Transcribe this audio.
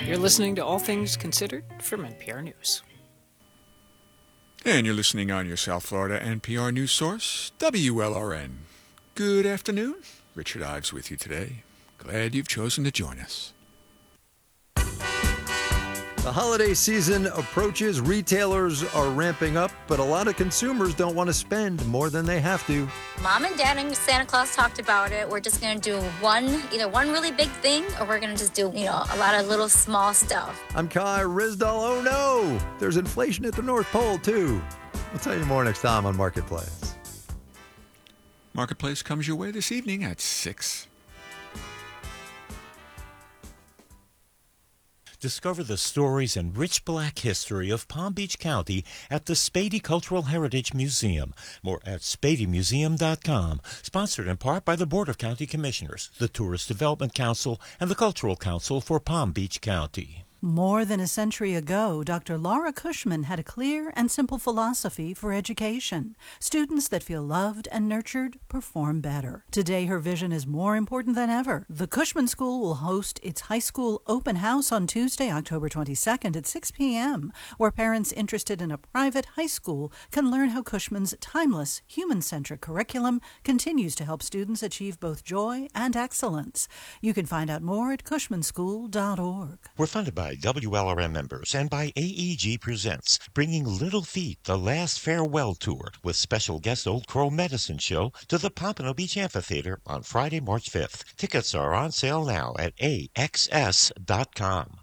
You're listening to All Things Considered from NPR News. And you're listening on your South Florida NPR news source, WLRN. Good afternoon. Richard Ives with you today. Glad you've chosen to join us. The holiday season approaches. Retailers are ramping up, but a lot of consumers don't want to spend more than they have to. Mom and Dad and Santa Claus talked about it. We're just going to do either one really big thing, or we're going to just do, a lot of little small stuff. I'm Kai Rizdal. Oh no, there's inflation at the North Pole too. We'll tell you more next time on Marketplace. Marketplace comes your way this evening at 6. Discover the stories and rich Black history of Palm Beach County at the Spady Cultural Heritage Museum. More at SpadyMuseum.com. Sponsored in part by the Board of County Commissioners, the Tourist Development Council, and the Cultural Council for Palm Beach County. More than a century ago, Dr. Laura Cushman had a clear and simple philosophy for education. Students that feel loved and nurtured perform better. Today, her vision is more important than ever. The Cushman School will host its high school open house on Tuesday, October 22nd at 6 p.m., where parents interested in a private high school can learn how Cushman's timeless, human-centric curriculum continues to help students achieve both joy and excellence. You can find out more at cushmanschool.org. We're funded by WLRM members and by AEG Presents, bringing Little Feat, the Last Farewell Tour, with special guest Old Crow Medicine Show to the Pompano Beach Amphitheater on Friday, March 5th. Tickets are on sale now at AXS.com.